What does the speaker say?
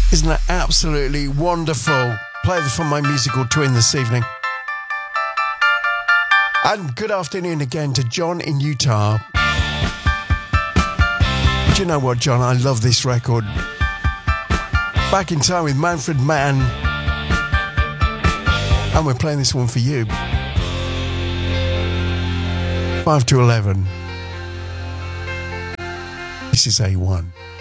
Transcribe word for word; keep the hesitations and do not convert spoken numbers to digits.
Isn't that absolutely wonderful? Play this from my musical twin this evening. And good afternoon again to John in Utah. Do you know what, John? I love this record. Back in Time with Manfred Mann. And we're playing this one for you. five to eleven. This is A one.